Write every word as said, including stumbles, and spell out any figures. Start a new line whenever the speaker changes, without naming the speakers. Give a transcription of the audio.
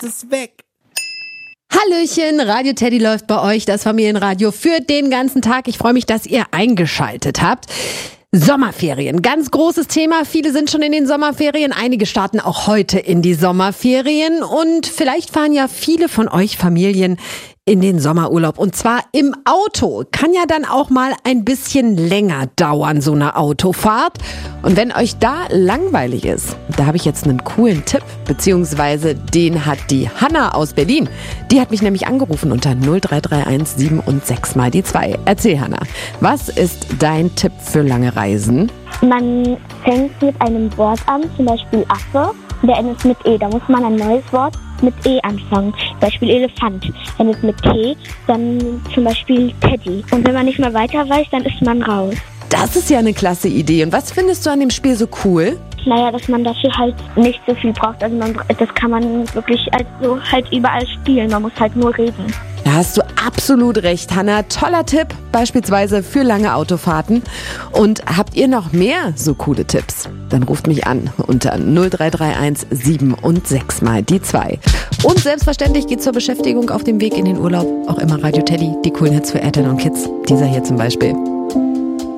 es weg.
Hallöchen, Radio Teddy läuft bei euch, das Familienradio für den ganzen Tag. Ich freue mich, dass ihr eingeschaltet habt. Sommerferien, ganz großes Thema. Viele sind schon in den Sommerferien, einige starten auch heute in die Sommerferien und vielleicht fahren ja viele von euch Familien in den Sommerurlaub und zwar im Auto. Kann ja dann auch mal ein bisschen länger dauern, so eine Autofahrt. Und wenn euch da langweilig ist, da habe ich jetzt einen coolen Tipp, beziehungsweise den hat die Hanna aus Berlin. Die hat mich nämlich angerufen unter null drei drei eins sieben und sechs mal die zwei. Erzähl, Hanna, was ist dein Tipp für lange Reisen?
Man fängt mit einem Wort an, zum Beispiel Affe, der endet mit E. Da muss man ein neues Wort mit E anfangen, zum Beispiel Elefant. Endet mit T, dann zum Beispiel Teddy. Und wenn man nicht mehr weiter weiß, dann ist man raus.
Das ist ja eine klasse Idee. Und was findest du an dem Spiel so cool?
Naja, dass man dafür halt nicht so viel braucht. Also man, das kann man wirklich also halt überall spielen. Man muss halt nur reden.
Da hast du absolut recht, Hanna. Toller Tipp, beispielsweise für lange Autofahrten. Und habt ihr noch mehr so coole Tipps? Dann ruft mich an unter null drei drei eins sieben und sechs mal die zwei. Und selbstverständlich geht zur Beschäftigung auf dem Weg in den Urlaub auch immer Radio Teddy, die coolen Hits für Eltern und Kids. Dieser hier zum Beispiel.